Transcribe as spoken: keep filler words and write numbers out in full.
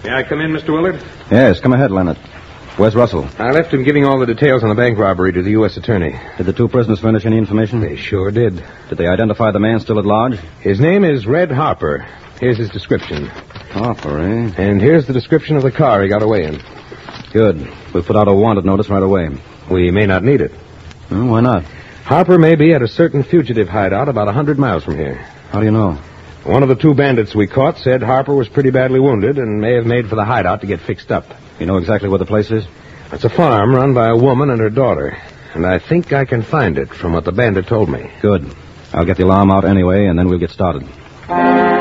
May I come in, Mister Willard? Yes, come ahead, Leonard. Where's Russell? I left him giving all the details on the bank robbery to the U S attorney. Did the two prisoners furnish any information? They sure did. Did they identify the man still at large? His name is Red Harper. Here's his description. Harper, eh? And here's the description of the car he got away in. Good. We'll put out a wanted notice right away. We may not need it. Well, why not? Harper may be at a certain fugitive hideout about a hundred miles from here. How do you know? One of the two bandits we caught said Harper was pretty badly wounded and may have made for the hideout to get fixed up. You know exactly where the place is? It's a farm run by a woman and her daughter. And I think I can find it from what the bandit told me. Good. I'll get the alarm out anyway, and then we'll get started.